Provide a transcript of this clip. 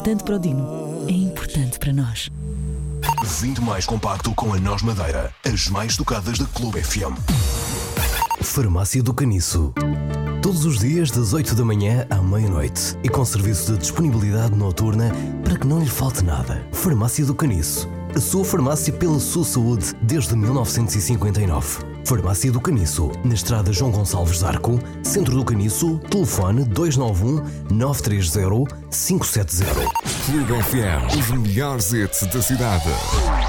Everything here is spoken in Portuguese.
Tanto para o Dino, é importante para nós. 20 mais compacto com a Nós Madeira. As mais tocadas da Clube FM. Farmácia do Caniço. Todos os dias das 8 da manhã à meia-noite e com serviço de disponibilidade noturna para que não lhe falte nada. Farmácia do Caniço. A sua farmácia pela sua saúde desde 1959. Farmácia do Caniço, na estrada João Gonçalves de Arco, Centro do Caniço, telefone 291-930-570. Clube FM, os melhores hits da cidade.